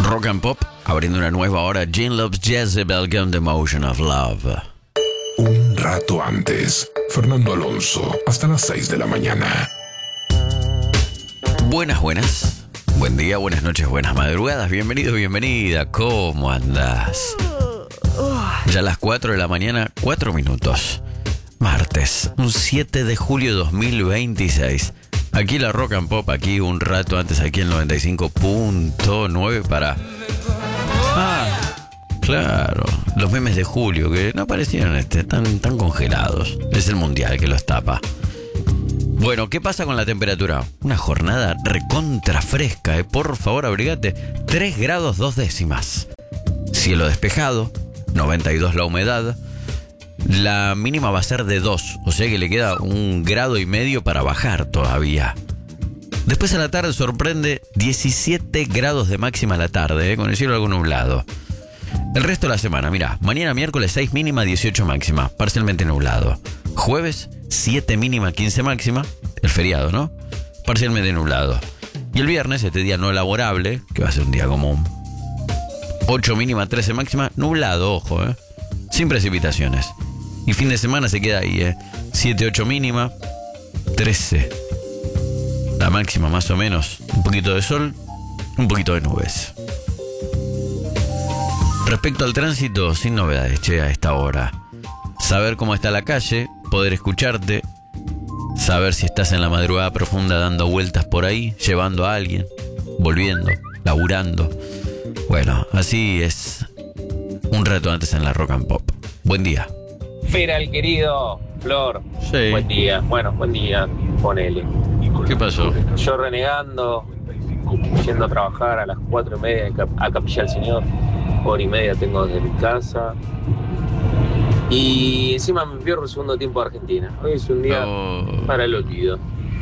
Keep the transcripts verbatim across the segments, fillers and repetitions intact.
Rock and Pop, abriendo una nueva hora. Gene Loves Jezebel con The Motion of Love. Un rato antes, Fernando Alonso, hasta las seis de la mañana. Buenas, buenas. Buen día, buenas noches, buenas madrugadas. Bienvenido, bienvenida. ¿Cómo andás? Ya a las cuatro de la mañana, cuatro minutos. Martes, un siete de julio de dos mil veintiséis. Aquí la Rock and Pop, aquí un rato antes, aquí en noventa y cinco punto nueve para... Ah, claro, los memes de julio que no aparecieron, este, tan, tan congelados. Es el mundial que los tapa. Bueno, ¿qué pasa con la temperatura? Una jornada recontra fresca, ¿eh? Por favor, abrigate. tres grados dos décimas. Cielo despejado, noventa y dos la humedad. La mínima va a ser de dos, o sea que le queda un grado y medio para bajar todavía. Después a la tarde sorprende diecisiete grados de máxima a la tarde, ¿eh? Con el cielo algo nublado. El resto de la semana, mirá, mañana miércoles seis mínima, dieciocho máxima, parcialmente nublado. Jueves siete mínima, quince máxima, el feriado, ¿no? Parcialmente nublado. Y el viernes, este día no laborable, que va a ser un día común. ocho mínima, trece máxima, nublado, ojo, ¿eh? Sin precipitaciones. Y fin de semana se queda ahí, ¿eh? siete, ocho mínima, trece la máxima más o menos. Un poquito de sol, un poquito de nubes. Respecto al tránsito, sin novedades, che, a esta hora. Saber cómo está la calle, poder escucharte, saber si estás en la madrugada profunda dando vueltas por ahí, llevando a alguien, volviendo, laburando. Bueno, así es un rato antes en la Rock and Pop. Buen día. Fera, el querido Flor. Sí. Buen día. Bueno, buen día. Ponele. ¿Qué pasó? Yo renegando, yendo a trabajar a las cuatro y media a Capilla del Señor. Hora y media tengo desde mi casa. Y encima me pierdo el segundo tiempo de Argentina. Hoy es un día Oh. para el olvido.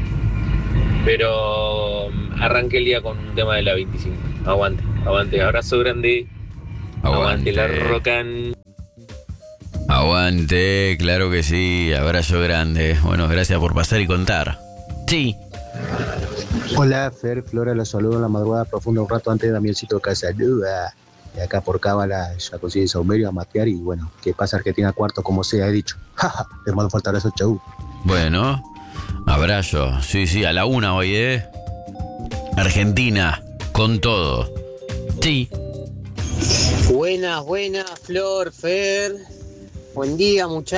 Pero arranqué el día con un tema de la veinticinco. Aguante, aguante. Abrazo grande. Aguante, Aguante. la rocan. Aguante, claro que sí. Abrazo grande. Bueno, gracias por pasar y contar. Sí. Hola, Fer, Flora, los saludo en la madrugada profunda un rato antes de Damiancito Casaluda. Y acá por Cábala ya consigue Saumerio a matear y bueno, que pasa Argentina cuarto como sea, he dicho. Jaja, te mando falta abrazo, chau. Bueno, abrazo. Sí, sí, a la una hoy, ¿eh? Argentina, con todo. Sí. Buenas, buenas, Flor, Fer. Buen día, muchachos.